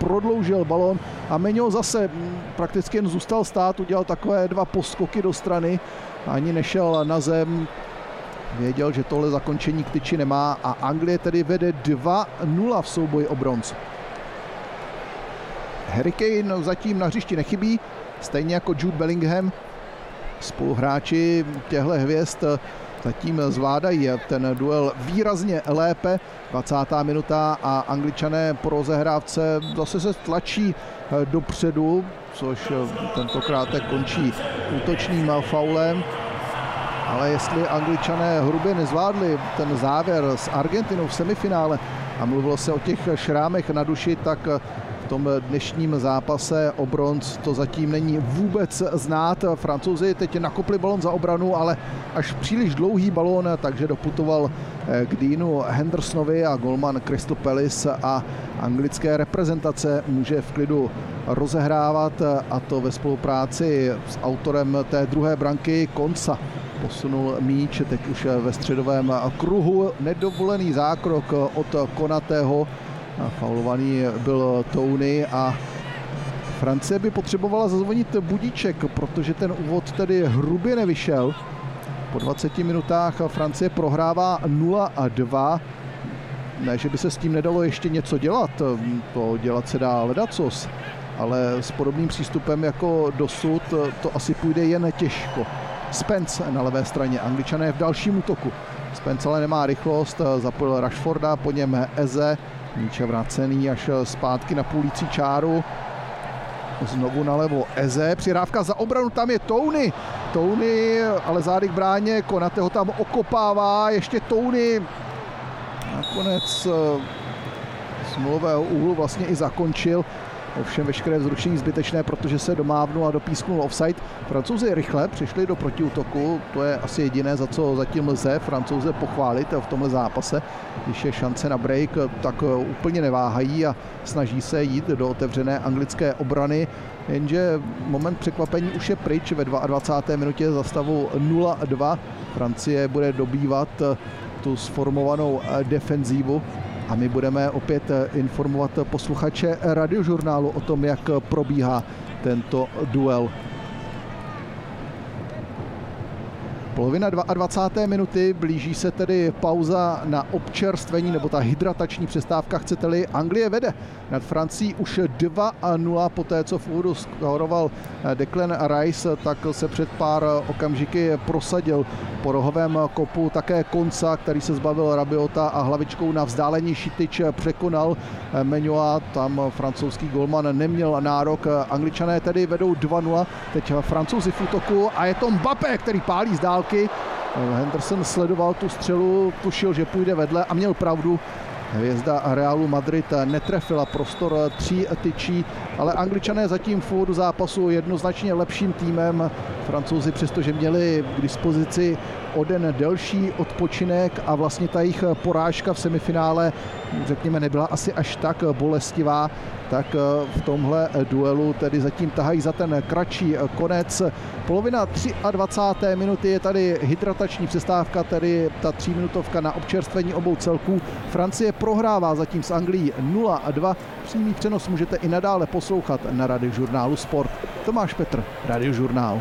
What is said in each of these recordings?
prodloužil balón a Meňo zase prakticky jen zůstal stát, udělal takové 2 poskoky do strany, ani nešel na zem, věděl, že tohle zakončení k tyči nemá a Anglie tedy vede 2-0 v souboji o bronz. Harry Kane zatím na hřišti nechybí, stejně jako Jude Bellingham. Spoluhráči těchto hvězd zatím zvládají ten duel výrazně lépe. 20. minuta a Angličané po rozehrávce zase se tlačí dopředu, což tentokrát končí útočným faulem. Ale jestli Angličané hrubě nezvládli ten závěr s Argentinou v semifinále a mluvilo se o těch šrámech na duši, tak v tom dnešním zápase o bronz to zatím není vůbec znát. Francouzi teď nakopli balon za obranu, ale až příliš dlouhý balón, takže doputoval k Deanu Hendersonovi a golman Crystal Palace a anglické reprezentace může v klidu rozehrávat, a to ve spolupráci s autorem té druhé branky Konsa. Posunul míč teď už ve středovém kruhu. Nedovolený zákrok od Konatého. Faulovaný byl Tony a Francie by potřebovala zazvonit budíček, protože ten úvod tedy hrubě nevyšel. Po 20 minutách Francie prohrává 0-2. Ne, že by se s tím nedalo ještě něco dělat, to dělat se dá ledacos, ale s podobným přístupem jako dosud to asi půjde jen těžko. Spence na levé straně, Angličané v dalším útoku. Spence ale nemá rychlost, zapojil Rashforda, po něm Eze, míč je vrácený až zpátky na půlící čáru. Znovu nalevo Eze, přihrávka za obranu, tam je Tony. Tony, ale zády k bráně, Konate ho tam okopává, ještě Tony. Nakonec z nulového úhlu vlastně i zakončil. Ovšem veškeré vzrušení zbytečné, protože se domávnul a dopísknul offside. Francouzi rychle přišli do protiútoku, to je asi jediné, za co zatím lze Francouze pochválit v tomhle zápase. Když je šance na break, tak úplně neváhají a snaží se jít do otevřené anglické obrany. Jenže moment překvapení už je pryč ve 22. minutě za stavu 0-2. Francie bude dobývat tu sformovanou defenzívu. A my budeme opět informovat posluchače Radiožurnálu o tom, jak probíhá tento duel. Polovina 22. minuty, blíží se tedy pauza na občerstvení, nebo ta hydratační přestávka, chcete-li. Anglie vede nad Francií už 2-0, poté co v úvodu skóroval Declan Rice, tak se před pár okamžiky prosadil po rohovém kopu také Konsa, který se zbavil Rabiota a hlavičkou na vzdálenější tyč překonal Meňoa. Tam francouzský golman neměl nárok. Angličané tedy vedou 2-0, teď Francouzi v útoku a je to Mbappé, který pálí z dálky. Henderson sledoval tu střelu, tušil, že půjde vedle a měl pravdu. Hvězda Realu Madrid netrefila prostor 3 tyčí, ale Angličané zatím v úvodu zápasu jednoznačně lepším týmem. Francouzi, přestože měli k dispozici o den delší odpočinek a vlastně ta jejich porážka v semifinále, řekněme, nebyla asi až tak bolestivá, tak v tomhle duelu tedy zatím tahají za ten kratší konec. Polovina 23. minuty, je tady hydratační přestávka, tedy ta 3minutovka na občerstvení obou celků. Francie prohrává zatím s Anglií 0-2. Přímý přenos můžete i nadále poslouchat na Radiožurnálu Sport. Tomáš Petr, Radiožurnál.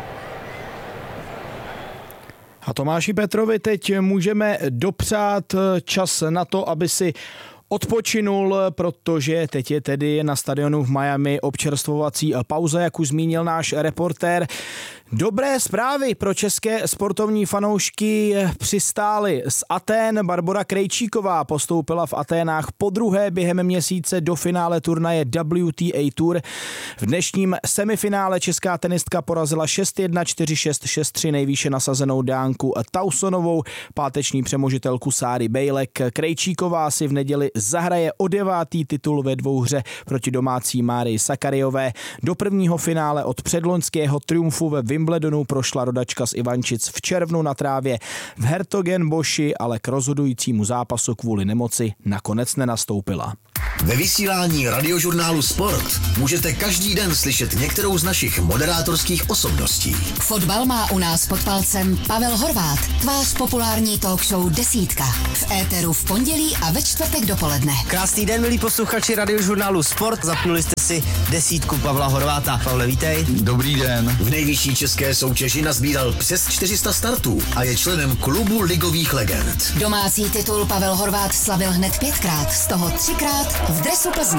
A Tomáši Petrovi teď můžeme dopřát čas na to, aby si odpočinul, protože teď je tedy na stadionu v Miami občerstvovací pauza, jak už zmínil náš reportér. Dobré zprávy pro české sportovní fanoušky přistály z Athén. Barbora Krejčíková postoupila v Aténách podruhé během měsíce do finále turnaje WTA Tour. V dnešním semifinále česká tenistka porazila 6-1, 4-6, 6-3 nejvýše nasazenou Dánku Tausonovou, páteční přemožitelku Sáry Bejlek. Krejčíková si v neděli zahraje o 9. titul ve dvouhře proti domácí Márii Sakariové. Do prvního finále od předloňského triumfu ve Wimbledonu prošla rodačka z Ivančic v červnu na trávě v Hertogenboši, ale k rozhodujícímu zápasu kvůli nemoci nakonec nenastoupila. Ve vysílání radiožurnálu Sport můžete každý den slyšet některou z našich moderátorských osobností. Fotbal má u nás pod palcem Pavel Horváth, tvář populární talk show Desítka. V éteru v pondělí a ve čtvrtek dopoledne. Krásný den, milí posluchači radiožurnálu Sport. Zapnuli jste si Desítku Pavla Horváta. Pavle, vítej. Dobrý den. V nejvyšší české soutěži nazbíral přes 400 startů a je členem klubu ligových legend. Domácí titul Pavel Horváth slavil hned 5krát, z toho 3krát v dresu Plzně.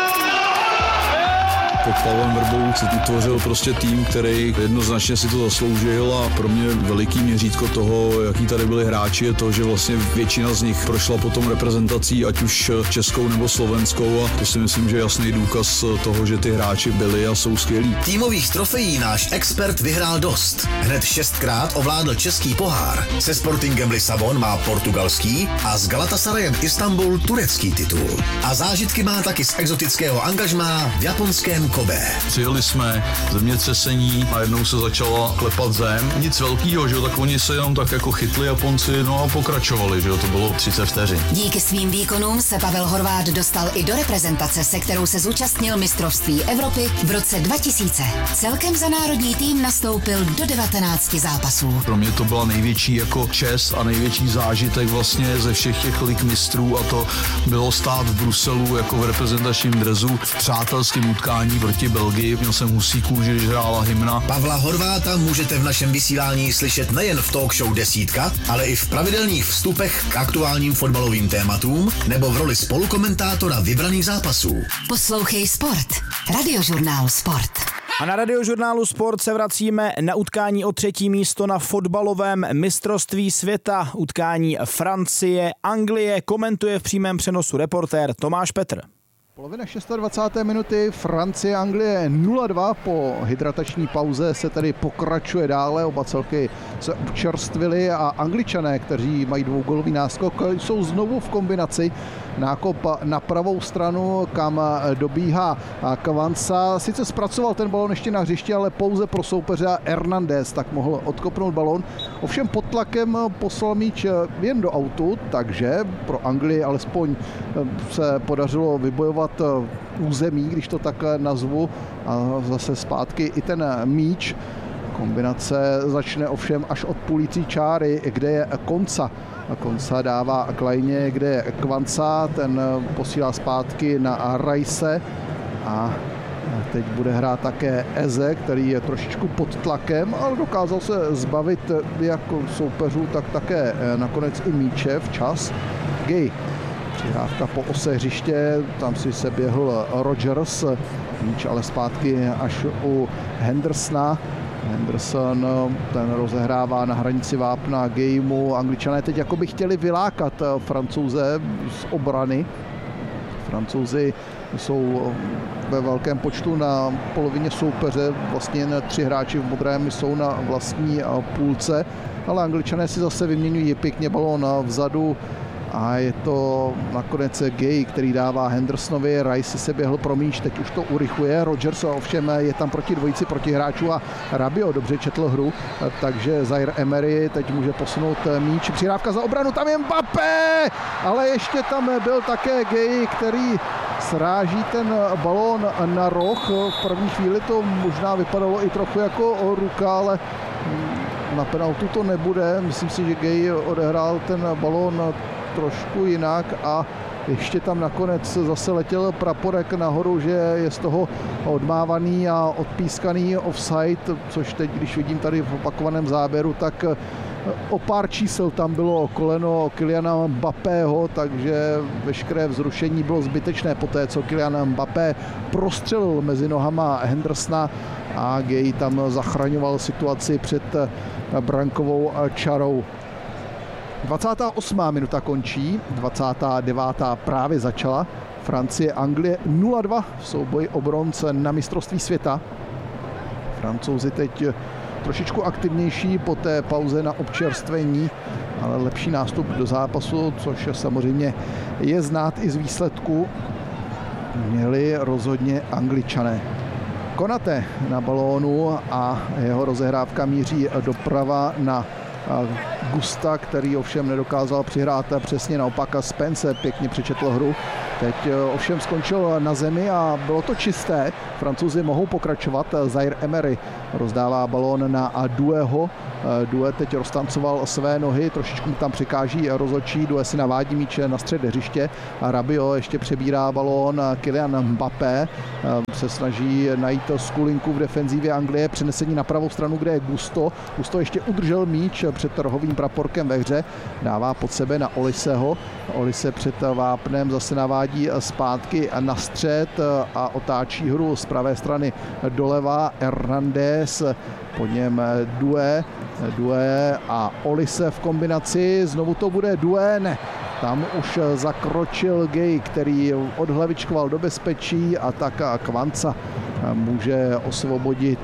Pod Pavlem Vrbou se utvořil prostě tým, který jednoznačně si to zasloužil a pro mě veliký měřítko toho, jaký tady byli hráči, je to, že vlastně většina z nich prošla potom reprezentací, ať už českou nebo slovenskou, a to si myslím, že je jasný důkaz toho, že ty hráči byli a jsou skvělí. Týmových trofejí náš expert vyhrál dost. Hned 6krát ovládl český pohár. Se Sportingem Lisabon má portugalský a s Galatasarayem Istanbul turecký titul. A zážitky má taky z exotického angažmá v japonském Kobe. Přijeli jsme, zemětřesení, najednou se začala klepat zem. Nic velkýho, že jo, tak oni se jenom tak jako chytli Japonci, no a pokračovali, že jo, to bylo 30 vteřin. Díky svým výkonům se Pavel Horváth dostal i do reprezentace, se kterou se zúčastnil mistrovství Evropy v roce 2000. Celkem za národní tým nastoupil do 19 zápasů. Pro mě to byla největší jako čest a největší zážitek vlastně ze všech těch lig mistrů, a to bylo stát v Bruselu jako v reprezentačním dresu v přátelském utkání proti Belgii. Měl jsem husí kůži, když hrála hymna. Pavla Horváta můžete v našem vysílání slyšet nejen v talk show Desítka, ale i v pravidelných vstupech k aktuálním fotbalovým tématům nebo v roli spolukomentátora vybraných zápasů. Poslouchej Sport. Radiožurnál Sport. A na radiožurnálu Sport se vracíme na utkání o 3. místo na fotbalovém mistrovství světa. Utkání Francie-Anglie komentuje v přímém přenosu reportér Tomáš Petr. Polovina 26. minuty, Francie-Anglie 0-2, po hydratační pauze se tedy pokračuje dále, oba celky se občerstvili a Angličané, kteří mají dvougolový náskok, jsou znovu v kombinaci. Nákop na pravou stranu, kam dobíhá Kvanza. Sice zpracoval ten balon ještě na hřišti, ale pouze pro soupeře Hernandez tak mohl odkopnout balon. Ovšem pod tlakem poslal míč jen do autu, takže pro Anglii alespoň se podařilo vybojovat území, když to takhle nazvu, a zase zpátky i ten míč. Kombinace začne ovšem až od půlící čáry, kde je Konca. Konca dává k lajně, kde je Kvanza, ten posílá zpátky na Rice a teď bude hrát také Eze, který je trošičku pod tlakem, ale dokázal se zbavit jak soupeřů, tak také nakonec i míče včas. Gay. Přihrávka po ose hřiště, tam si se běhl Rodgers, míč ale zpátky až u Hendersona. Henderson ten rozehrává na hranici vápna Gameu. Angličané teď jakoby chtěli vylákat Francouze z obrany. Francouzi jsou ve velkém počtu na polovině soupeře, vlastně jen 3 hráči v modrém jsou na vlastní půlce, ale Angličané si zase vyměňují pěkně balón vzadu. A je to nakonec Gay, který dává Hendersonovi, Rice se běhl pro míč, teď už to urychluje, Rodgers ovšem je tam proti dvojici protihráčů a Rabiot dobře četl hru, takže Zaire Emery teď může posunout míč, přihrávka za obranu, tam je Mbappé, ale ještě tam byl také Gay, který sráží ten balón na roh, v první chvíli to možná vypadalo i trochu jako ruka, ale na penaltu to nebude, myslím si, že Gay odehrál ten balón trošku jinak a ještě tam nakonec zase letěl praporek nahoru, že je z toho odmávaný a odpískaný offside, což teď, když vidím tady v opakovaném záběru, tak o pár čísel tam bylo koleno Kyliana Mbappého, takže veškeré vzrušení bylo zbytečné po té, co Kylian Mbappé prostřelil mezi nohama Hendersona a Gay tam zachraňoval situaci před brankovou čarou. 28. minuta končí, 29. právě začala. Francie, Anglie 0-2 v souboji obronce na mistrovství světa. Francouzi teď trošičku aktivnější po té pauze na občerstvení, ale lepší nástup do zápasu, což samozřejmě je znát i z výsledku, měli rozhodně Angličané. Konaté na balónu a jeho rozehrávka míří doprava na Gusta, který ovšem nedokázal přihrát přesně naopak a Spence pěkně přečetl hru Teď ovšem skončil na zemi a bylo to čisté. Francouzi mohou pokračovat. Zaire Emery rozdává balón na Doueho. Doué teď roztancoval své nohy, trošičku tam překáží rozhodčí. Doué si navádí míč na střed hřiště. Rabiot ještě přebírá balón. Kylian Mbappé se snaží najít skulinku v defenzívě Anglie. Přenesení na pravou stranu, kde je Gusto. Gusto ještě udržel míč před rohovým praporkem ve hře. Dává pod sebe na Oliseho. Olise před vápnem zase navádí zpátky na střed a otáčí hru z pravé strany doleva. Hernandez, po něm Doué a Olise v kombinaci. Znovu to bude Doué, ne. Tam už zakročil Gay, který odhlavičkoval do bezpečí a tak Kvanca může osvobodit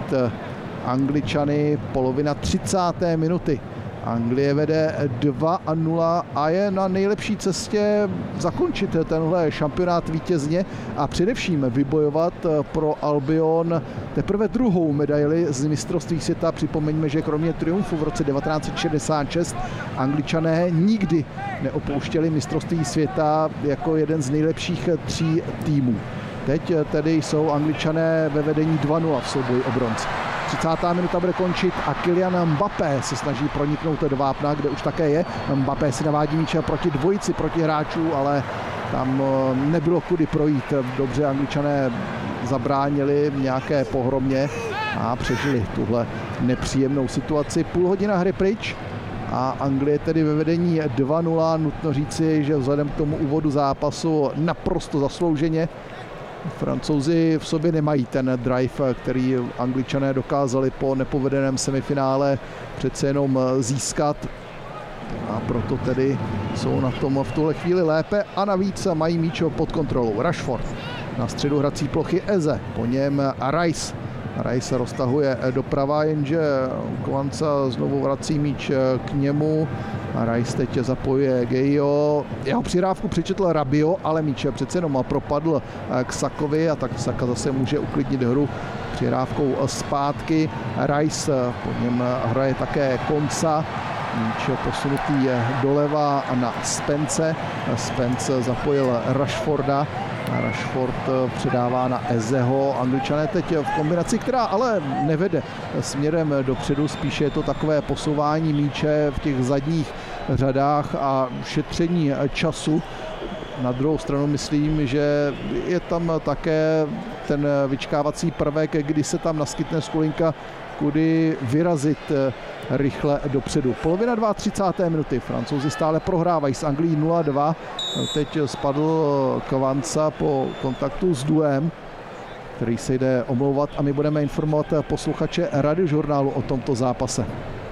Angličany. Polovina 30. minuty. Anglie vede 2-0 a je na nejlepší cestě zakončit tenhle šampionát vítězně a především vybojovat pro Albion teprve druhou medaili z mistrovství světa. Připomeňme, že kromě triumfu v roce 1966 Angličané nikdy neopouštěli mistrovství světa jako jeden z nejlepších 3 týmů. Teď tedy jsou Angličané ve vedení 2-0 v souboji o bronz. 30. minuta bude končit a Kylian Mbappé se snaží proniknout do vápna, kde už také je. Mbappé si navádí míče proti dvojici protihráčů, ale tam nebylo kudy projít. Dobře Angličané zabránili nějaké pohromě a přežili tuhle nepříjemnou situaci. Půl hodina hry pryč a Anglie tedy ve vedení 2-0. Nutno říci, že vzhledem k tomu úvodu zápasu naprosto zaslouženě. Francouzi v sobě nemají ten drive, který Angličané dokázali po nepovedeném semifinále přece jenom získat. A proto tedy jsou na tom v tuhle chvíli lépe a navíc mají míč pod kontrolou. Rashford na středu hrací plochy Eze, po něm Rice. Rice roztahuje doprava, jenže Kwanza znovu vrací míč k němu. Rice teď zapojuje Gejo. Jeho přirávku přečetl Rabiot, ale míč přece jenom propadl k Sakovi a tak Saka zase může uklidnit hru přirávkou zpátky. Rice, po něm hraje také Konsa. Míč posunutý doleva a na Spence. Spence zapojil Rashforda. Rashford předává na Ezeho. Angličané teď v kombinaci, která ale nevede směrem dopředu, spíše je to takové posouvání míče v těch zadních řadách a šetření času. Na druhou stranu myslím, že je tam také ten vyčkávací prvek, kdy se tam naskytne skulinka, kudy vyrazit rychle dopředu. Polovina 32. minuty. Francouzi stále prohrávají s Anglií 0-2. Teď spadl Kwanza po kontaktu s Douem, který se jde omlouvat a my budeme informovat posluchače Radiožurnálu o tomto zápase.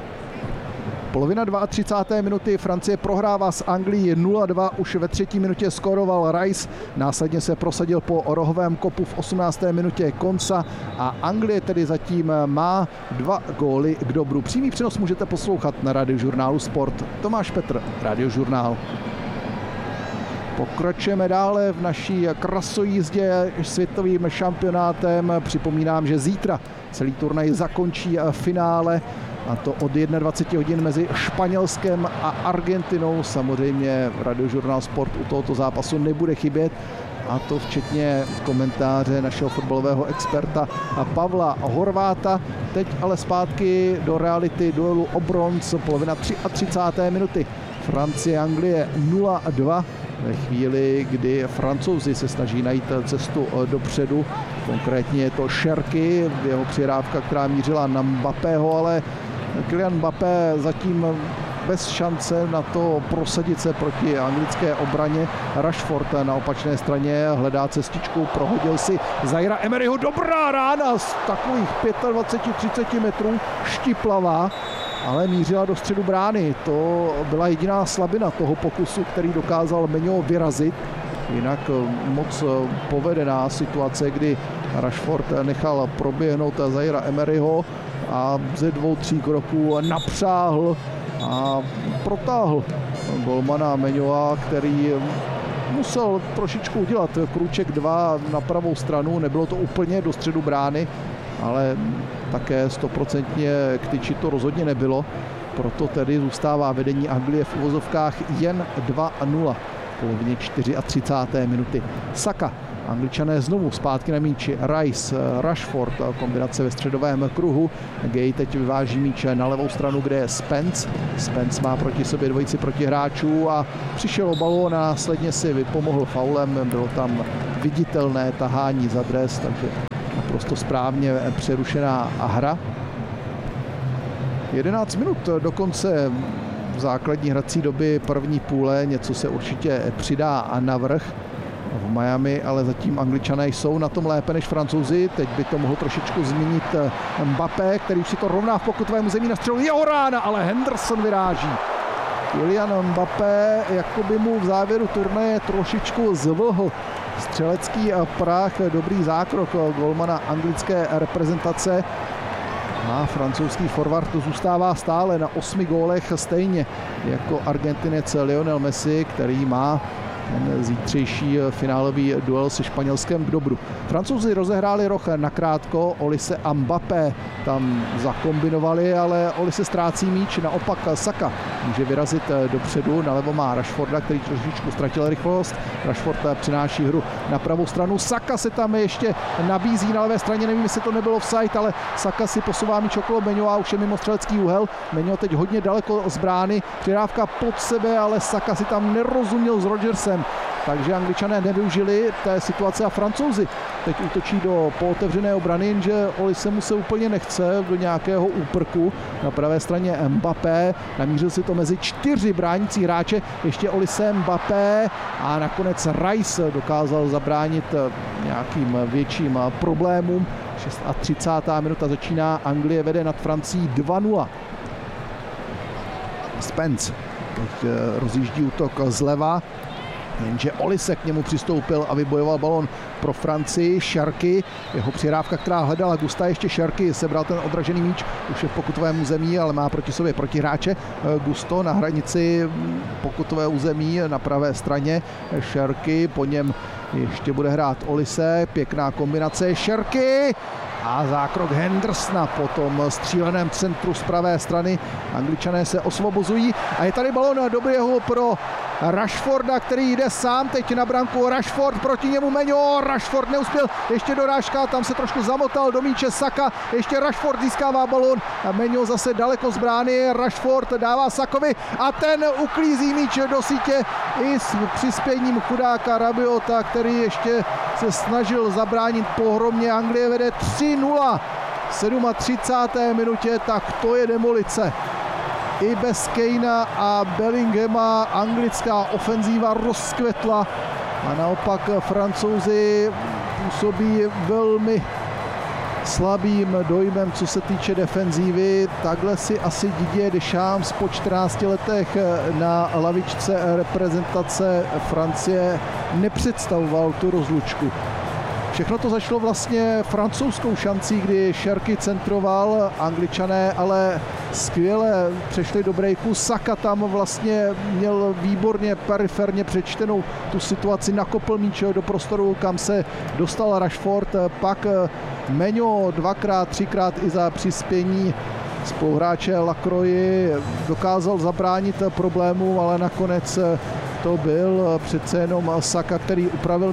Polovina 32. minuty, Francie prohrává s Anglií 0-2, už ve 3. minutě skoroval Rice, následně se prosadil po rohovém kopu v 18. minutě Konsa a Anglie tedy zatím má 2 góly k dobru. Přímý přenos můžete poslouchat na Radiožurnálu Sport. Tomáš Petr, Radiožurnál. Pokračujeme dále v naší krasojízdě světovým šampionátem. Připomínám, že zítra celý turnaj zakončí finále, a to od 21 hodin mezi Španělskem a Argentinou. Samozřejmě Radiožurnál Sport u tohoto zápasu nebude chybět, a to včetně komentáře našeho fotbalového experta Pavla Horváta. Teď ale zpátky do reality duelu o bronz, polovina 33. minuty. Francie, Anglie 0-2. Ve chvíli, kdy Francouzi se snaží najít cestu dopředu, konkrétně je to Šerky, jeho přirávka, která mířila na Mbappého, ale Kylian Mbappé zatím bez šance na to prosadit se proti anglické obraně. Rashford na opačné straně hledá cestičku, prohodil si Zaira Emeryho, dobrá rána z takových 25-30 metrů, štiplavá, ale mířila do středu brány. To byla jediná slabina toho pokusu, který dokázal Meňo vyrazit. Jinak moc povedená situace, kdy Rashford nechal proběhnout Zaira Emeryho a ze 2-3 kroků napřáhl a protáhl golmana Meňova, který musel trošičku udělat krůček 2 na pravou stranu. Nebylo to úplně do středu brány, ale také 100% k tyči to rozhodně nebylo. Proto tedy zůstává vedení Anglie v uvozovkách jen 2-0. polovině 34. minuty. Saka. Angličané znovu zpátky na míči. Rice, Rashford, kombinace ve středovém kruhu. Gay teď vyváží míč na levou stranu, kde je Spence. Spence má proti sobě dvojici protihráčů a přišel o balón a následně si vypomohl faulem. Bylo tam viditelné tahání za dres, takže naprosto správně přerušená hra. 11 minut do konce základní hrací doby první půle. Něco se určitě přidá navrch v Miami, ale zatím Angličané jsou na tom lépe než Francouzi. Teď by to mohl trošičku změnit Mbappé, který už si to rovná v pokutovém území, nastřelil jeho rána, ale Henderson vyráží. Kylian Mbappé jako by mu v závěru turnaje trošičku zvlhl střelecký prach. Dobrý zákrok golmana anglické reprezentace. A francouzský forward to zůstává stále na 8 gólech, stejně jako Argentinec Lionel Messi, který má ten zítřejší finálový duel se Španělskem k dobru. Francouzi rozehráli roh nakrátko, Olise a Mbappé tam zakombinovali, ale Olise ztrácí míč, naopak Saka může vyrazit dopředu, nalevo má Rashforda, který trošičku ztratil rychlost. Rashford přináší hru na pravou stranu, Saka se tam ještě nabízí na levé straně, nevím, jestli to nebylo offside, ale Saka si posouvá míč okolo Meňo a už je mimo střelecký úhel. Meňo teď hodně daleko z brány, přidávka pod sebe, ale Saka si tam nerozuměl s Rodgersem. Takže Angličané nevyužili té situace a Francouzi teď útočí do pootevřené obrany, jenže Olise mu se úplně nechce do nějakého úprku. Na pravé straně Mbappé, namířil si to mezi 4 bránící hráče, ještě Olise, Mbappé a nakonec Rice dokázal zabránit nějakým větším problémům. 36. minuta začíná, Anglie vede nad Francií 2-0. Spence teď rozjíždí útok zleva, jenže Olise k němu přistoupil a vybojoval balon pro Francii. Šarky, jeho přihrávka, která hledala Gusta, ještě Šarky sebral ten odražený míč, už je v pokutovém území, ale má proti sobě protihráče. Gusto na hranici pokutové území na pravé straně. Šarky, po něm ještě bude hrát Olise, pěkná kombinace Šarky a zákrok Hendersona po tom stříleném centru z pravé strany. Angličané se osvobozují a je tady balón dobrého pro Rashforda, který jde sám teď na branku. Rashford, proti němu Meňo, Rashford neuspěl, ještě dorážka, tam se trošku zamotal do míče Saka, ještě Rashford získává balón a Meňo zase daleko z brány, Rashford dává Sakovi a ten uklízí míč do sítě i s přispěním chudáka Rabiota, který ještě se snažil zabránit pohromě. Anglie vede 3-0 v 37. minutě, tak to je demolice. I bez Kanea a Bellinghama anglická ofenzíva rozkvetla a naopak Francouzi působí velmi slabým dojmem, co se týče defenzívy. Takhle si asi Didier Deschamps po 14 letech na lavičce reprezentace Francie nepředstavoval tu rozlučku. Všechno to začalo vlastně francouzskou šancí, kdy Šarky centroval, Angličané ale skvěle přešli do breaku. Saka tam vlastně měl výborně periferně přečtenou tu situaci, nakopl míč do prostoru, kam se dostal Rashford, pak Meňo 2x, 3x i za přispění spoluhráče Lacroix dokázal zabránit problému, ale nakonec to byl přece jenom Saka, který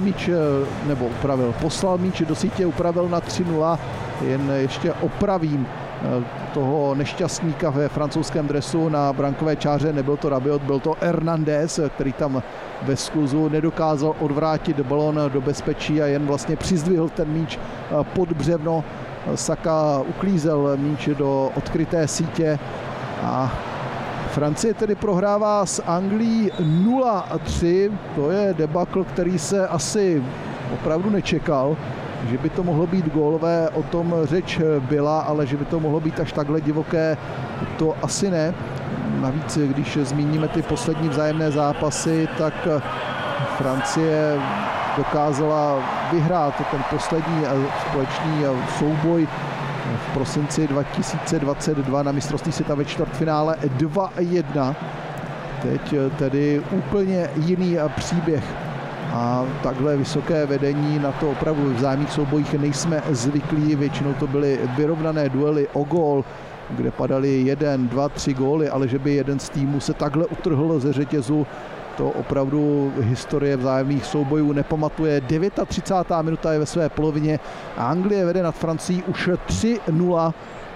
poslal míč do sítě, upravil na 3-0. Jen ještě opravím toho nešťastníka ve francouzském dresu na brankové čáře. Nebyl to Rabiot, byl to Hernandez, který tam ve skluzu nedokázal odvrátit balon do bezpečí a jen vlastně přizdvihl ten míč pod břevno. Saka uklízel míč do odkryté sítě a Francie tedy prohrává s Anglií 0-3. To je debakl, který se asi opravdu nečekal, že by to mohlo být gólové, o tom řeč byla, ale že by to mohlo být až takhle divoké, to asi ne. Navíc, když zmíníme ty poslední vzájemné zápasy, tak Francie dokázala vyhrát ten poslední společný souboj v prosinci 2022 na mistrovství světa ve čtvrtfinále 2-1. Teď tedy úplně jiný příběh. A takhle vysoké vedení, na to opravdu v vzájemných soubojích nejsme zvyklí. Většinou to byly vyrovnané duely o gól, kde padaly 1, 2, 3 góly, ale že by jeden z týmů se takhle utrhl ze řetězu, to opravdu historie vzájemných soubojů nepamatuje. 39. minuta je ve své polovině a Anglie vede nad Francií už 3-0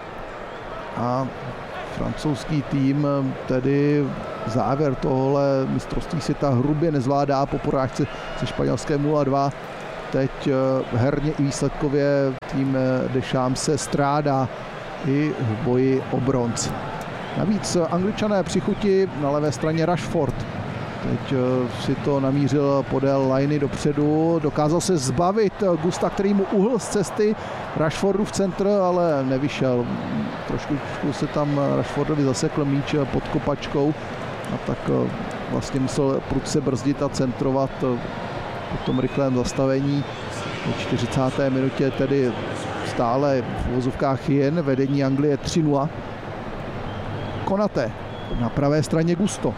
a francouzský tým tedy závěr tohle mistrovství světa hrubě nezvládá po porážce se Španělskem 0-2. Teď herně i výsledkově tým Deschamps se strádá i v boji o bronz. Navíc Angličané při chuti, na levé straně Rashford. Teď si to namířil podél liney dopředu, dokázal se zbavit Gusta, který mu uhl z cesty Rashfordu v centr, ale nevyšel. Trošku se tam Rashfordovi zasekl míč pod kopačkou a tak vlastně musel prudce brzdit a centrovat po tom rychlém zastavení. V 40. minutě tedy stále v uvozovkách jen vedení Anglie 3-0. Konaté na pravé straně Gusto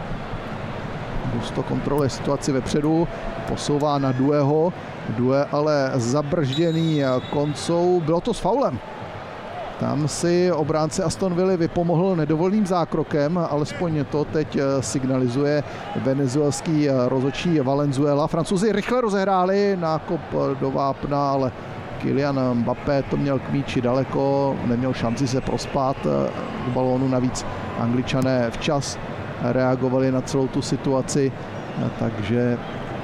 kontroluje situaci vepředu, posouvá na Doueho. Due ale zabržděný koncou, bylo to s faulem. Tam si obránce Aston Villa vypomohl nedovolným zákrokem, alespoň to teď signalizuje venezuelský rozhodčí Valenzuela. Francouzi rychle rozehráli nákop do vápna, ale Kylian Mbappé to měl k míči daleko, neměl šanci se prospat k balónu, navíc Angličané včas reagovali na celou tu situaci, takže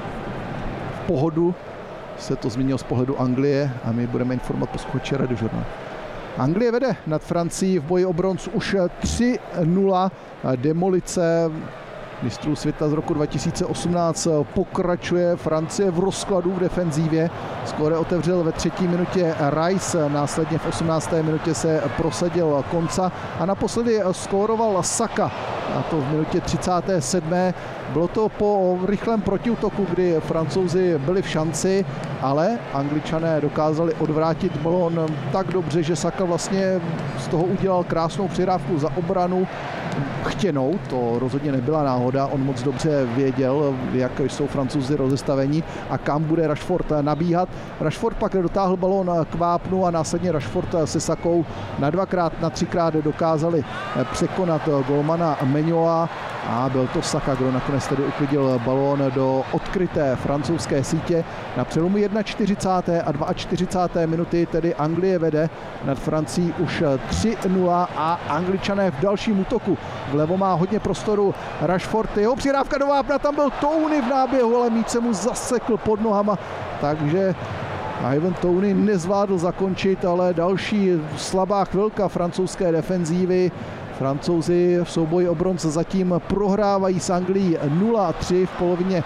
v pohodu se to změnilo z pohledu Anglie a my budeme informovat posluchače Radiožurnálu. Anglie vede nad Francií v boji o bronz už 3-0. Demolice mistrů světa z roku 2018 pokračuje. Francie v rozkladu v defenzívě. Skóre otevřel ve 3. minutě Rice, následně v 18. minutě se prosadil Konca a naposledy skóroval Saka. A to v minutě 37. Bylo to po rychlém protiútoku, kdy Francouzi byli v šanci, ale Angličané dokázali odvrátit balón tak dobře, že Saka vlastně z toho udělal krásnou přihrávku za obranu. Chtěnou, to rozhodně nebyla náhoda, on moc dobře věděl, jak jsou Francouzi rozestavení a kam bude Rashford nabíhat. Rashford pak dotáhl balón k vápnu a následně Rashford se Sakou na 2x, na 3x dokázali překonat golmana Meňoa a byl to Saka, kdo nakonec tedy uklidil balón do odkryté francouzské sítě. Na přelomu 41. a 42. minuty tedy Anglie vede nad Francií už 3-0 a Angličané v dalším útoku. Vlevo má hodně prostoru Rashford, jeho přihrávka do vápna, tam byl Tony v náběhu, ale míč se mu zasekl pod nohama, takže Ivan Toney nezvládl zakončit, ale další slabá chvilka francouzské defenzívy. Francouzi v souboji o bronz zatím prohrávají s Anglií 0-3 v polovině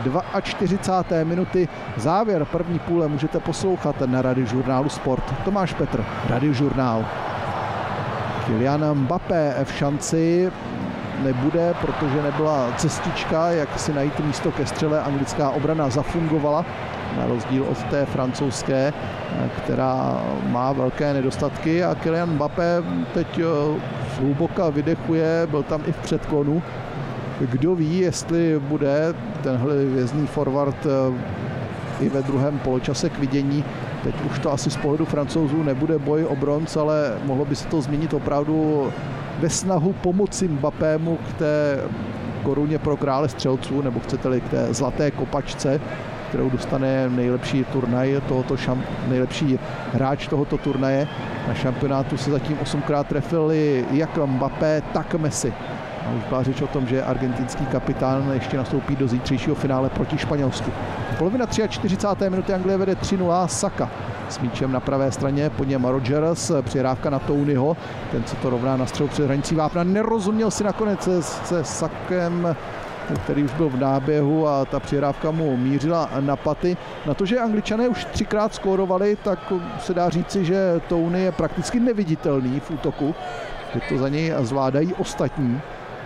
42. minuty. Závěr první půle můžete poslouchat na Radiožurnálu Sport. Tomáš Petr, Radiožurnál. Kylian Mbappé v šanci nebude, protože nebyla cestička, jak si najít místo ke střele. Anglická obrana zafungovala, na rozdíl od té francouzské, která má velké nedostatky a Kylian Mbappé teď hluboka vydechuje, byl tam i v předklonu. Kdo ví, jestli bude tenhle hvězdný forward i ve druhém poločase k vidění. Teď už to asi z pohledu Francouzů nebude boj o bronz, ale mohlo by se to změnit opravdu ve snahu pomoci Mbappému k té koruně pro krále střelců, nebo chcete-li k té zlaté kopačce, kterou dostane nejlepší turnaj nejlepší hráč tohoto turnaje. Na šampionátu se zatím 8krát trefili jak Mbappé, tak Messi. A už byla řeč o tom, že argentinský kapitán ještě nastoupí do zítřejšího finále proti Španělsku. Polovina 43. minuty Anglie vede 3-0, Saka s míčem na pravé straně, po něm Rodgers, přihrávka na Tonyho, ten se to rovná na střelu před hranicí vápna, nerozuměl si nakonec se Sakem, který už byl v náběhu a ta přihrávka mu mířila na paty. Na to, že Angličané už 3krát skórovali, tak se dá říci, že Tony je prakticky neviditelný v útoku, že to za něj zvládají ostatní.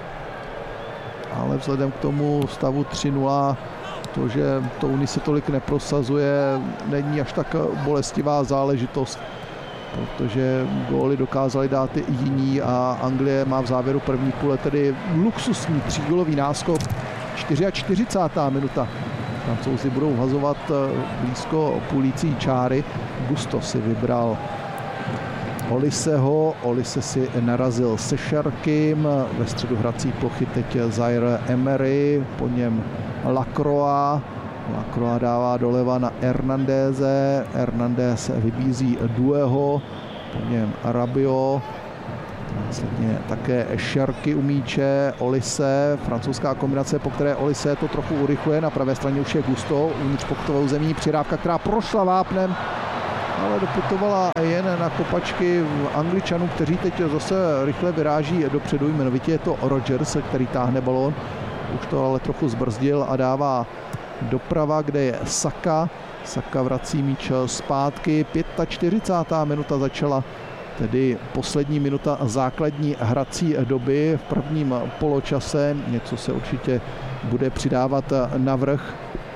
Ale vzhledem k tomu stavu 3-0, to, že Tony se tolik neprosazuje, není až tak bolestivá záležitost, protože góly dokázali dát i jiní a Anglie má v závěru první půle tedy luxusní 3gólový náskok. 44. minuta. Francouzi budou vhazovat blízko půlící čáry. Gusto si vybral Oliseho. Olise si narazil se Šarkym, ve středu hrací plochy teď Zaire Emery, po něm Lacroix. Lacroix dává doleva na Hernandéze, Hernandez vybízí Doueho, po něm Rabiot, následně také Šarky u míče, Olise, francouzská kombinace, po které Olise to trochu urychluje, na pravé straně už je Gusto, uvnitř pokutovou zemí, přidávka, která prošla vápnem, ale doputovala jen na kopačky Angličanů, kteří teď zase rychle vyráží dopředu, jmenovitě je to Rogers, který táhne balón, už to ale trochu zbrzdil a dává doprava, kde je Saka. Saka vrací míč zpátky, 45. minuta začala, tedy poslední minuta základní hrací doby v prvním poločase. Něco se určitě bude přidávat navrch,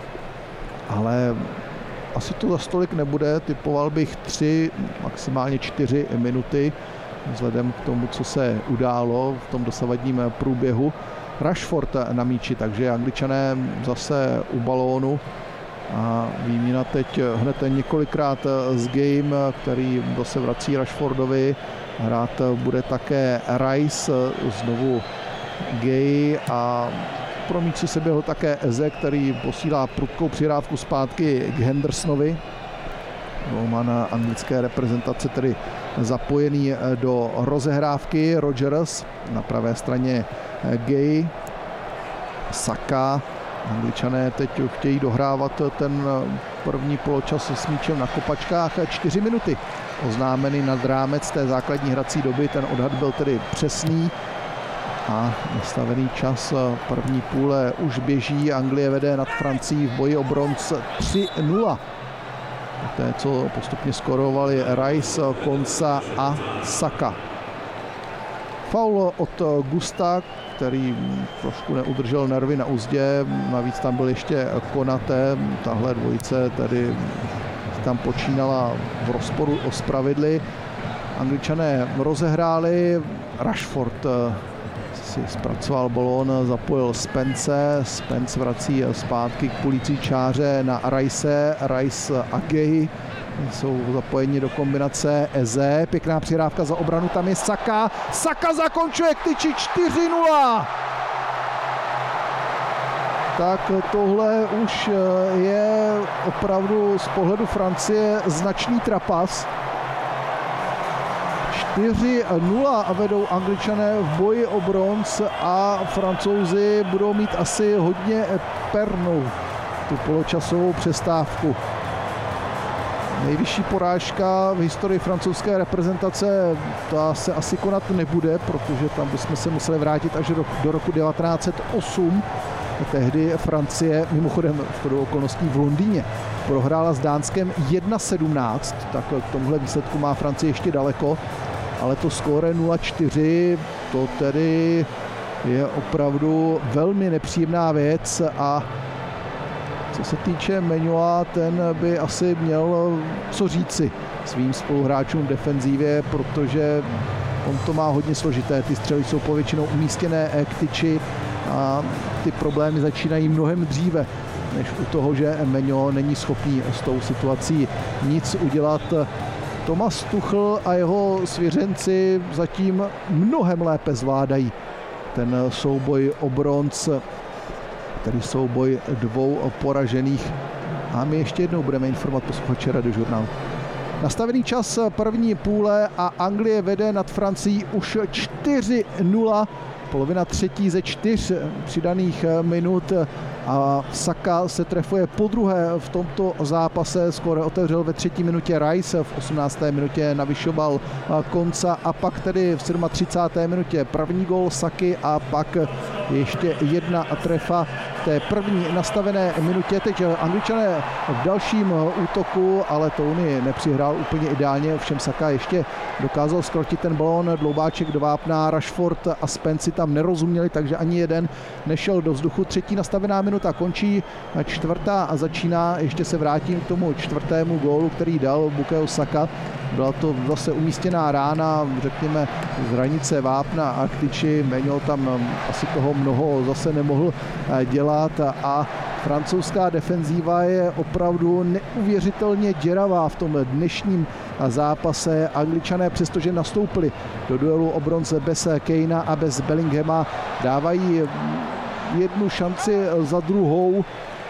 ale asi to za stolik nebude, typoval bych 3, maximálně 4 minuty, vzhledem k tomu, co se událo v tom dosavadním průběhu. Rashford na míči, takže Angličané zase u balónu a výměna teď hned několikrát z Game, který zase vrací Rashfordovi. Hrát bude také Rice, znovu Gay a pro míči se běhl také Eze, který posílá prudkou přihrávku zpátky k Hendersonovi. Golman anglické reprezentace tedy zapojený do rozehrávky. Rogers na pravé straně Gay, Saka. Angličané teď chtějí dohrávat ten první poločas s míčem na kopačkách. 4 minuty oznámeny nad rámec té základní hrací doby. Ten odhad byl tedy přesný a nastavený čas první půle už běží. Anglie vede nad Francií v boji o bronz 3-0. Poté, co postupně skorovali Rice, Konsa a Saka. Faul od Gusta, který trošku neudržel nervy na uzdě, navíc tam byl ještě Konaté, tahle dvojice tedy tam počínala v rozporu s pravidly. Angličané rozehráli, Rashford si zpracoval balón, zapojil Spence vrací zpátky k půlící čáře na Rice a Gay. Jsou zapojeni do kombinace Eze, pěkná přihrávka za obranu, tam je Saka. Saka zakončuje k tyči 4-0. Tak tohle už je opravdu z pohledu Francie značný trapas. 4-0 vedou Angličané v boji o bronz a Francouzi budou mít asi hodně pernou tu poločasovou přestávku. Nejvyšší porážka v historii francouzské reprezentace, ta se asi konat nebude, protože tam bychom se museli vrátit až do roku 1908. Tehdy Francie, mimochodem v okolností v Londýně, prohrála s Dánskem 1-17, tak k tomuhle výsledku má Francie ještě daleko, ale to skóre 0-4, to tedy je opravdu velmi nepříjemná věc a co se týče Meňoa, ten by asi měl co říci svým spoluhráčům v defenzívě, protože on to má hodně složité. Ty střely jsou povětšinou umístěné k tyči a ty problémy začínají mnohem dříve, než u toho, že Meňo není schopný s tou situací nic udělat. Thomas Tuchel a jeho svěřenci zatím mnohem lépe zvládají ten souboj o bronz, tedy souboj dvou poražených. A my ještě jednou budeme informovat posluchače Radiožurnálu. Nastavený čas první půle a Anglie vede nad Francií už 4-0. Polovina třetí ze 4 přidaných minut a Saka se trefuje podruhé v tomto zápase. Skóre otevřel ve 3. minutě Rice, v 18. minutě navyšoval Konsa a pak tedy v 37. minutě první gól Saky a pak ještě jedna trefa v té první nastavené minutě. Teď Angličané v dalším útoku, ale Tony nepřihrál úplně ideálně, ovšem Saka ještě dokázal skrotit ten balón, dloubáček do vápna, Rashford a Spence tam nerozuměli, takže ani jeden nešel do vzduchu. Třetí nastavená minuta končí, čtvrtá a začíná. Ještě se vrátím k tomu čtvrtému gólu, který dal Bukayo Saka. Byla to zase umístěná rána, řekněme, z hranice vápna a k tyči. Meňo tam asi toho mnoho zase nemohl dělat a francouzská defenzíva je opravdu neuvěřitelně děravá v tom dnešním zápase. Angličané, přestože nastoupili do duelu o bronze bez Kanea a bez Bellinghama, dávají jednu šanci za druhou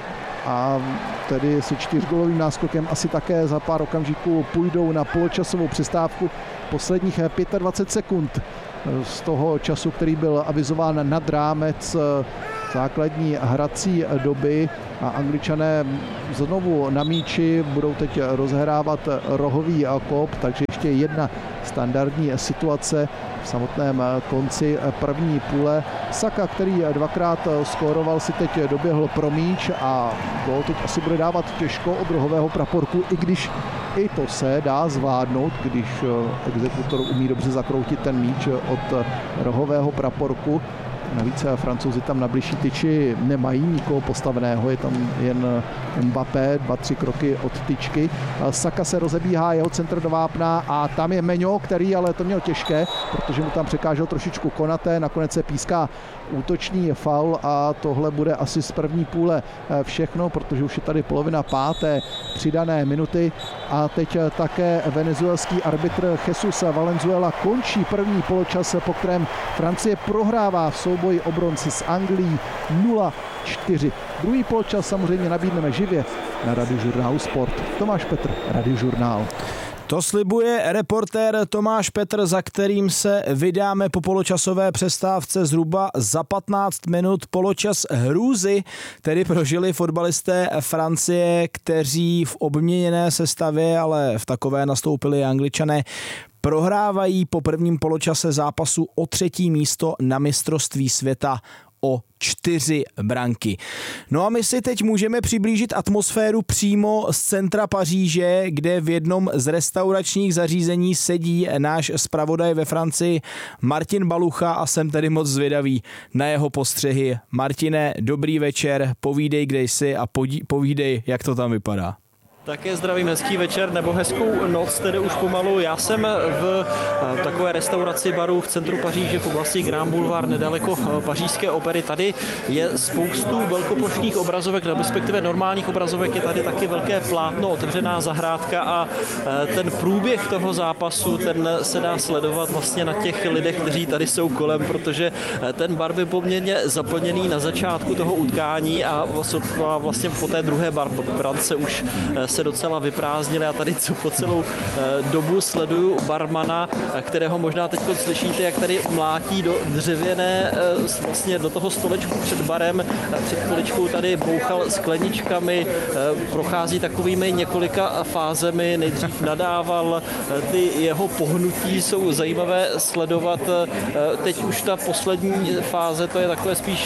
a tedy se 4gólovým náskokem asi také za pár okamžiků půjdou na poločasovou přestávku. Posledních 25 sekund z toho času, který byl avizován nad rámec základní hrací doby, a Angličané znovu na míči budou teď rozhrávat rohový kop, takže ještě jedna standardní situace v samotném konci první půle. Saka, který dvakrát skóroval, si teď doběhl pro míč a gól teď asi bude dávat těžko od rohového praporku, i když i to se dá zvládnout, když exekutor umí dobře zakroutit ten míč od rohového praporku. Navíc Francouzi tam na bližší tyči nemají nikoho postaveného, je tam jen Mbappé, 2-3 kroky od tyčky. Saka se rozebíhá, jeho centr do vápna a tam je Meňo, který ale to měl těžké, protože mu tam překážel trošičku Konaté, nakonec se píská útočný faul a tohle bude asi z první půle všechno, protože už je tady polovina páté přidané minuty a teď také venezuelský arbitr Jesus Valenzuela končí první poločas, po kterém Francie prohrává v souboji o bronz s Anglií 0-4. Druhý poločas samozřejmě nabídneme živě na Radiožurnálu Sport. Tomáš Petr, Radiožurnál. To slibuje reportér Tomáš Petr, za kterým se vydáme po poločasové přestávce zhruba za 15 minut. Poločas hrůzy tedy prožili fotbalisté Francie, kteří v obměněné sestavě, ale v takové nastoupili Angličané, prohrávají po prvním poločase zápasu o 3. místo na mistrovství světa o 4 branky. No a my si teď můžeme přiblížit atmosféru přímo z centra Paříže, kde v jednom z restauračních zařízení sedí náš zpravodaj ve Francii Martin Balucha a jsem tedy moc zvědavý na jeho postřehy. Martine, dobrý večer, povídej, kde jsi a povídej, jak to tam vypadá. Také zdravím, hezký večer nebo hezkou noc tedy už pomalu. Já jsem v takové restauraci baru v centru Paříže v oblasti Grand Boulevard nedaleko pařížské opery. Tady je spoustu velkoplošných obrazovek, respektive normálních obrazovek, je tady taky velké plátno, otevřená zahrádka a ten průběh toho zápasu, ten se dá sledovat vlastně na těch lidech, kteří tady jsou kolem, protože ten bar byl poměrně zaplněný na začátku toho utkání a vlastně po té druhé brance už se docela vyprázdnili a tady po celou dobu sleduju barmana, kterého možná teď slyšíte, jak tady mlátí do dřevěné, vlastně do toho stolečku před barem, před stolečkou tady bouchal skleničkami, prochází takovými několika fázemi, nejdřív nadával, ty jeho pohnutí jsou zajímavé sledovat, teď už ta poslední fáze, to je takové spíš,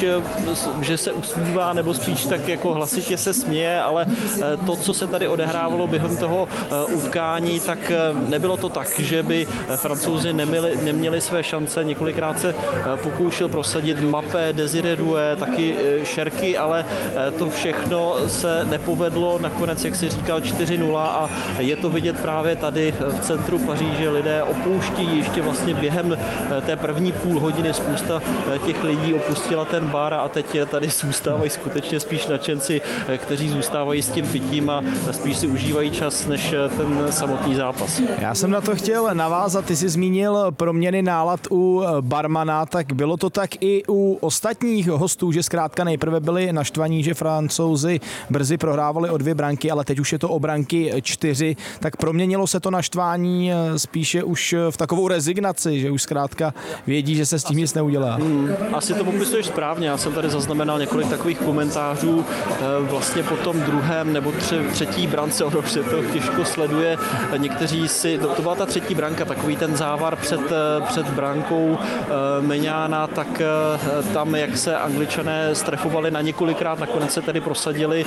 že se usmívá, nebo spíš tak jako hlasitě se směje, ale to, co se tady odehrávalo během toho utkání, tak nebylo to tak, že by Francouzi neměli své šance. Několikrát se pokoušel prosadit Mbappé, Désiré Doué, taky Šerky, ale to všechno se nepovedlo. Nakonec, jak si říkal, 4-0 a je to vidět právě tady v centru Paříže. Lidé opouští ještě vlastně během té první půl hodiny. Spousta těch lidí opustila ten bar a teď tady zůstávají skutečně spíš nadšenci, kteří zůstávají s tím pitím a spíš si užívají čas než ten samotný zápas. Já jsem na to chtěl navázat, ty jsi zmínil proměny nálad u barmana, tak bylo to tak i u ostatních hostů, že zkrátka nejprve byli naštvaní, že Francouzi brzy prohrávali o 2 branky, ale teď už je to o branky 4, tak proměnilo se to naštvání spíše už v takovou rezignaci, že už zkrátka vědí, že se s tím nic neudělá. Asi to popisuješ správně, já jsem tady zaznamenal několik takových komentářů vlastně po tom druhém nebo třetí brance, ono už se to těžko sleduje, někteří si, to byla ta 3. branka, takový ten závar před brankou Meňána, tak tam, jak se Angličané strefovali na několikrát, nakonec se tedy prosadili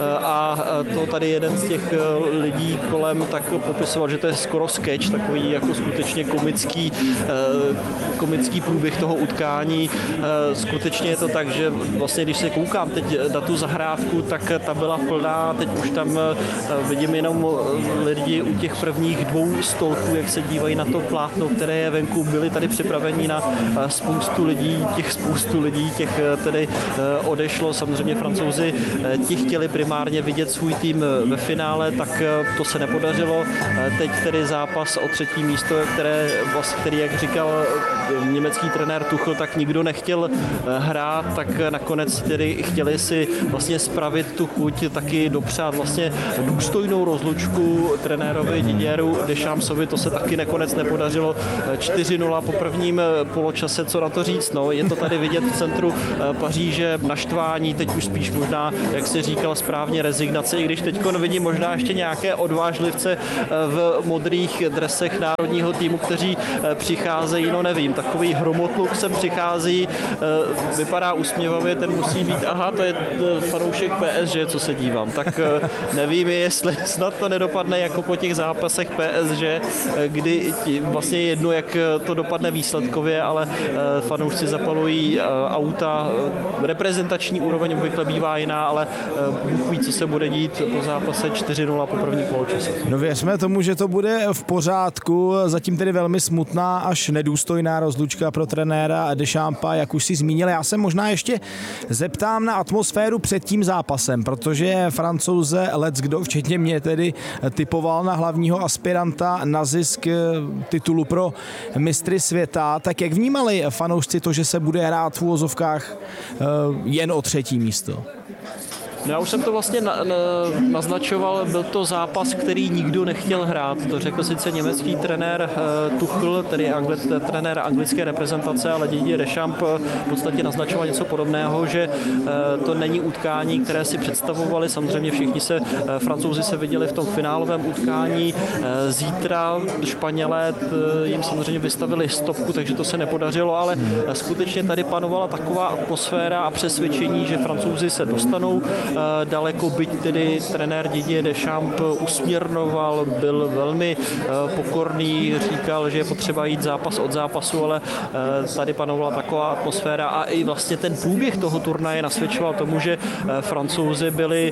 a to tady jeden z těch lidí kolem tak popisoval, že to je skoro sketch, takový jako skutečně komický průběh toho utkání. Skutečně je to tak, že vlastně když se koukám teď na tu zahrádku, tak ta byla plná, teď už tam vidím jenom lidi u těch prvních 2 stolků, jak se dívají na to plátno, které je venku. Byli tady připraveni na spoustu lidí, těch tedy odešlo. Samozřejmě Francouzi ti chtěli primárně vidět svůj tým ve finále, tak to se nepodařilo. Teď tedy zápas o 3. místo, který, jak říkal německý trenér Tuchel, tak nikdo nechtěl hrát, tak nakonec tedy chtěli si vlastně spravit tu chuť, taky dopřát vlastně důstojnou rozlučku trenérovi Didieru Dechampsovi, to se taky nakonec nepodařilo. 4-0 po prvním poločase, co na to říct, no, je to tady vidět v centru Paříže, naštvání, teď už spíš možná, jak se říkal správně, rezignace, i když teď vidím možná ještě nějaké odvážlivce v modrých dresech národního týmu, kteří přicházejí, no nevím, takový hromotluk sem přichází, vypadá usměvavě, ten musí být, aha, to je fanoušek PSG, co se dívám, tak nevím, jestli snad to nedopadne jako po těch zápasech PSG, kdy vlastně je jedno, jak to dopadne výsledkově, ale fanoušci zapalují auta, reprezentační úroveň obvykle bývá jiná, ale Bůh ví, co se bude dít po zápase 4-0 po první poločase. No věřme tomu, že to bude v pořádku, zatím tedy velmi smutná až nedůstojná rozlučka pro trenéra Dechampa, jak už si zmínil. Já se možná ještě zeptám na atmosféru před tím zápasem, protože Francouze leckdo, včetně mě tedy, typoval na hlavního aspiranta na zisk titulu pro mistry světa. Tak jak vnímali fanoušci to, že se bude hrát v uvozovkách jen o 3. místo? No, já už jsem to vlastně naznačoval, byl to zápas, který nikdo nechtěl hrát. To řekl sice německý trenér Tuchel, tedy trenér anglické reprezentace, ale Didier Deschamps v podstatě naznačoval něco podobného, že to není utkání, které si představovali. Samozřejmě Francouzi se viděli v tom finálovém utkání. Zítra Španělé jim samozřejmě vystavili stopku, takže to se nepodařilo, ale skutečně tady panovala taková atmosféra a přesvědčení, že Francouzi se dostanou daleko, byť tedy trenér Didier Deschamps usměrnoval, byl velmi pokorný, říkal, že je potřeba jít zápas od zápasu, ale tady panovala taková atmosféra a i vlastně ten průběh toho turnaje nasvědčoval tomu, že Francouzi byli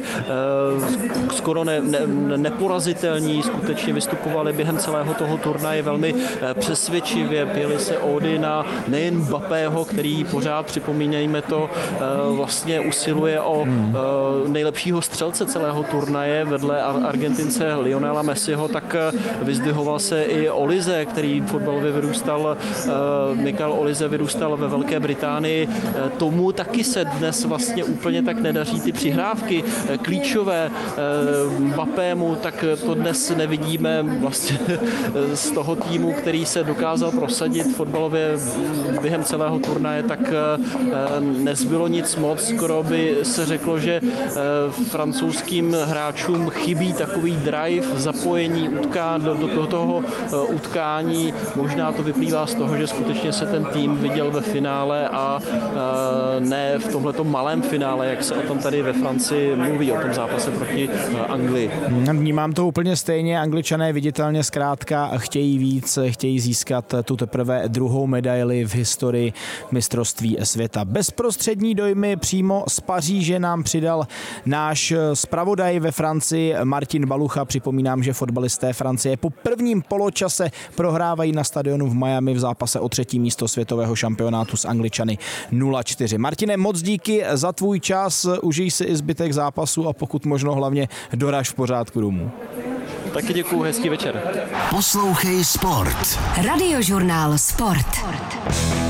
skoro neporazitelní, skutečně vystupovali během celého toho turnaje velmi přesvědčivě, pěli se ódy na nejen Mbappého, který pořád, připomínejme to, vlastně usiluje o nejlepšího střelce celého turnaje vedle Argentince Lionela Messiho, tak vyzdvihoval se i Olise, který fotbalově vyrůstal, Michael Olise vyrůstal ve Velké Británii. Tomu taky se dnes vlastně úplně tak nedaří ty přihrávky klíčové Mbappému, tak to dnes nevidíme vlastně z toho týmu, který se dokázal prosadit fotbalově během celého turnaje, tak nezbylo nic moc, skoro by se řeklo, že francouzským hráčům chybí takový drive, zapojení do toho utkání. Možná to vyplývá z toho, že skutečně se ten tým viděl ve finále a ne v tomhletom malém finále, jak se o tom tady ve Francii mluví, o tom zápase proti Anglii. Vnímám to úplně stejně. Angličané viditelně zkrátka chtějí víc, chtějí získat tu teprve 2. medaili v historii mistrovství světa. Bezprostřední dojmy přímo z Paříže nám přidal náš zpravodaj ve Francii Martin Balucha. Připomínám, že fotbalisté Francie po prvním poločase prohrávají na stadionu v Miami v zápase o 3. místo světového šampionátu s Angličany 0-4. Martine, moc díky za tvůj čas, užij si i zbytek zápasu a pokud možno hlavně doraž v pořádku domů. Taky děkuju, hezký večer. Poslouchej Sport. Radiožurnál Sport.